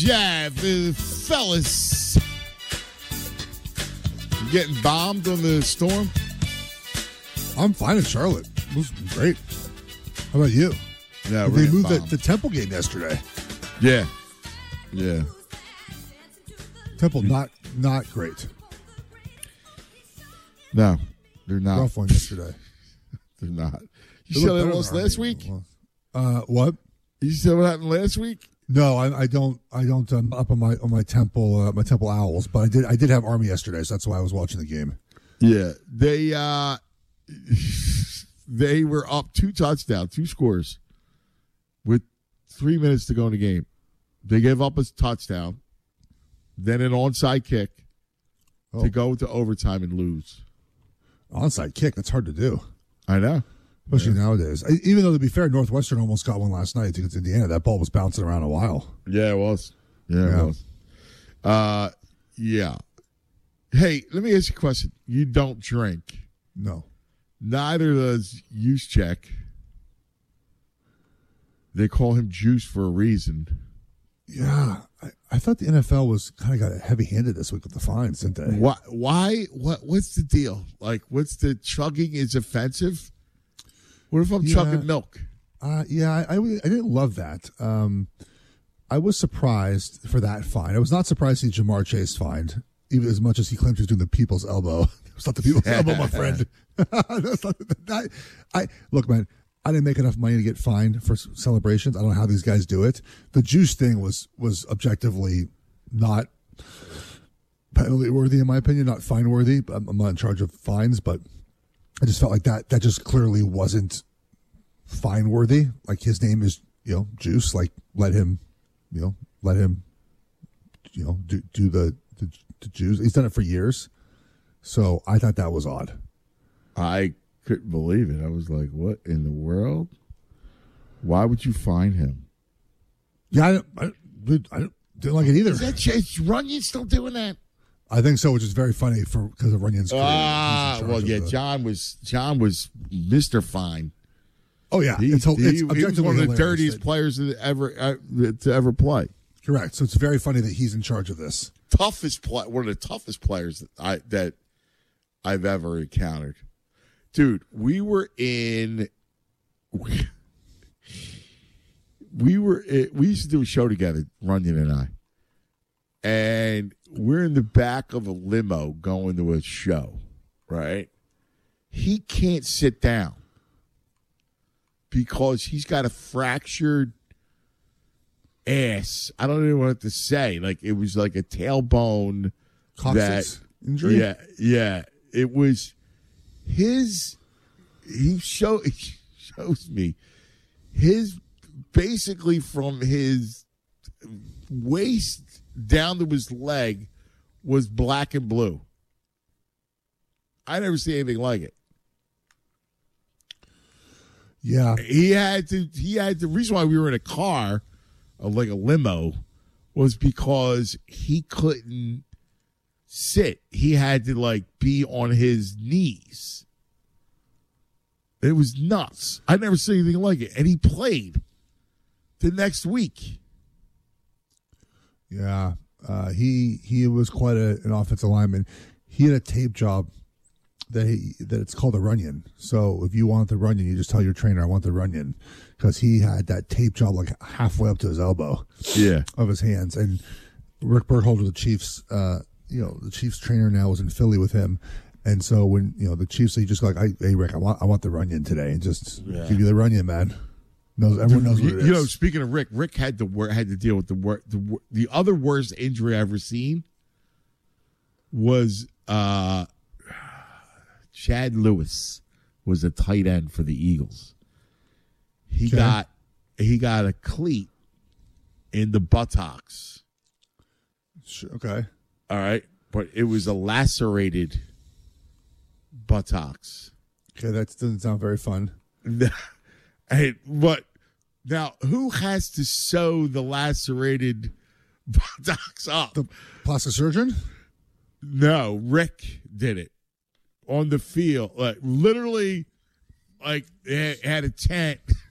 Jive, fellas. You getting bombed on the storm? I'm fine in Charlotte. It was great. How about you? Yeah, they moved the Temple game yesterday. Yeah. Temple not great. No, they're not. Rough one yesterday. They're not. You said they lost last week? What? You said what happened last week? No, I don't. Up on my Temple Owls, but I did have Army yesterday, so that's why I was watching the game. Yeah, they were up 2 touchdowns, 2 scores, with 3 minutes to go in the game. They gave up a touchdown, then an onside kick to go to overtime and lose. Onside kick, that's hard to do. I know. Especially nowadays. Even though, to be fair, Northwestern almost got one last night against Indiana. That ball was bouncing around a while. Yeah, it was. It was. Yeah. Hey, let me ask you a question. You don't drink. No. Neither does Juszczyk. They call him Juice for a reason. Yeah. I thought the NFL was kind of got heavy-handed this week with the fines, didn't they? Why? What's the deal? Like, what's the chugging is offensive? What if I'm chugging milk? I didn't love that. I was surprised for that fine. I was not surprised to see Jamar Chase fined, even as much as he claims he's doing the people's elbow. It's not the people's elbow, my friend. Look, man, I didn't make enough money to get fined for celebrations. I don't know how these guys do it. The juice thing was objectively not penalty worthy, in my opinion, not fine worthy. I'm not in charge of fines, but I just felt like that just clearly wasn't fine worthy. Like, his name is, Juice. Like, let him do the juice. He's done it for years. So I thought that was odd. I couldn't believe it. I was like, what in the world? Why would you fine him? Yeah, I didn't like it either. Is Runyon still doing that? I think so, which is very funny because of Runyon's career. Well, yeah, John was Mr. Fine. Oh yeah, he was one of the dirtiest players to ever play. Correct. So it's very funny that he's in charge of this. One of the toughest players that I've ever encountered. Dude, we used to do a show together, Runyon and I. And we're in the back of a limo going to a show, right? He can't sit down because he's got a fractured ass. I don't even know what to say. Like, it was like a tailbone. Coccyx injury? Yeah. It was he shows me his, basically from his waist down to his leg was black and blue. I never see anything like it. Yeah. He had the reason why we were in a car, like a limo, was because he couldn't sit. He had to be on his knees. It was nuts. I never seen anything like it. And he played the next week. Yeah. He was quite an offensive lineman. He had a tape job that it's called a Runyon. So if you want the Runyon, you just tell your trainer, I want the Runyon, because he had that tape job halfway up to his elbow. Yeah. Of his hands. And Rick Burkholder, the Chiefs, the Chiefs trainer now, was in Philly with him. And so when, the Chiefs, he just hey, Rick, I want the Runyon today, and just give you the Runyon, man. Everyone knows what it is. Speaking of Rick had to deal with the other worst injury I've ever seen was Chad Lewis was a tight end for the Eagles. He got a cleat in the buttocks. Okay. All right, but it was a lacerated buttocks. Okay, that doesn't sound very fun. Hey, but now who has to sew the lacerated buttocks up? The plastic surgeon? No, Rick did it on the field. Literally, they had a tent